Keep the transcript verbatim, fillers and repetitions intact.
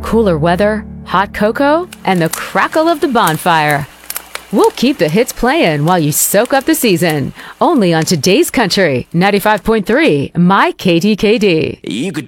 cooler weather, hot cocoa, and the crackle of the bonfire. We'll keep the hits playing while you soak up the season. Only on Today's Country, ninety-five point three, My K D K D. You could